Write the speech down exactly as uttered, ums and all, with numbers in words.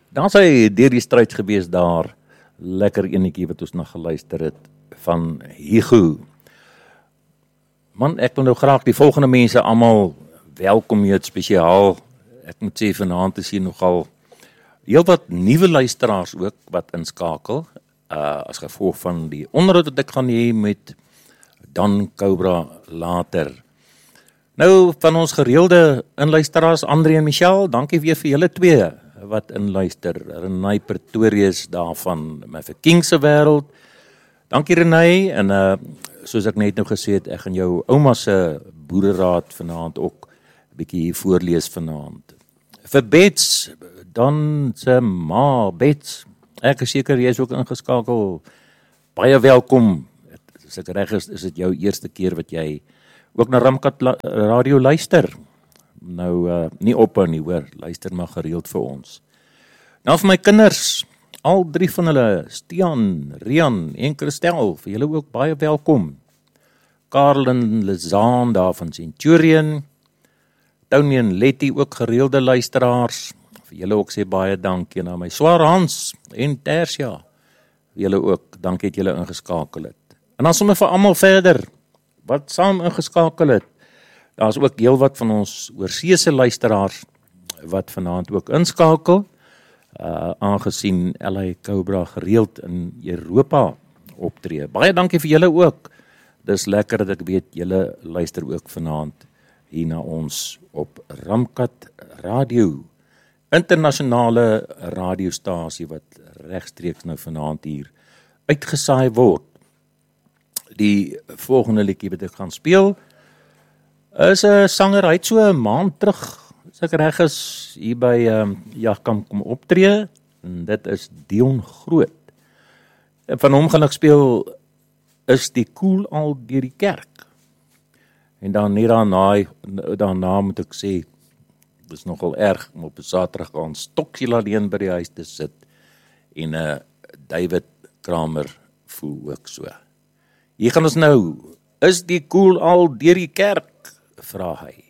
Dan sy deur die stryd gewees daar, lekker enetjie wat ons na geluister het, van Hugo. Man, ek wil nou graag die volgende mense almal welkom heet spesiaal. Ek moet sê, vanaand is hier nogal heel wat nuwe luisteraars ook wat inskakel, uh, as gevolg van die onderhoud wat ek gaan hê met Dan Cobra later. Nou, van ons gereelde inluisteraars, André en Michelle, dankie weer vir julle twee wat inluister. Renay Pretorius daarvan vir Kingse Wêreld. Dankie Renay, en uh, soos ek net nou gesê het, ek gaan jou ouma se boereraad vanaand ook 'n bietjie hier voorlees vanaand. Vir Bets, dan se ma, Bets, ek is seker jy is ook ingeskakel, baie welkom. As ek reg is, is dit jou eerste keer wat jy ook na Ramkat Radio luister. Nou, uh, nie ophou nie hoor, luister maar gereeld vir ons. Nou vir my kinders, al drie van hulle, Stian, Rian en Christel, vir julle ook baie welkom. Karl en Lizaan daar van Centurion, Tony en Letty ook gereelde luisteraars, vir julle ook sê baie dankie, na my swaar Hans en Tersia, vir julle ook, dankie het julle ingeskakel het. En dan sommer vir almal verder, wat saam ingeskakel het, daar is ook heel wat van ons oorseese luisteraars, wat vanaand ook inskakel, uh, aangesien L A Cobra gereeld in Europa optree. Baie dankie vir julle ook, dis lekker dat ek weet, julle luister ook vanaand hier na ons op Ramkat Radio, internasionale radiostasie wat regstreeks nou vanaand hier uitgesaai word. Die volgende liedjie wat ek gaan speel, is 'n sanger, hy het so 'n maand terug, as ek reg is, hier by um, Jagkamp kom optree, en dit is Dion Groot. En van hom gaan ek speel, is die koel al deur die kerk. En dan net daarna, daarna moet ek sê, dit is nogal erg om op 'n Saterdag aan stokkies alleen by die huis te sit, en uh, David Kramer voel ook so. Hier gaan ons nou, is die koel al deur die kerk, vra hy.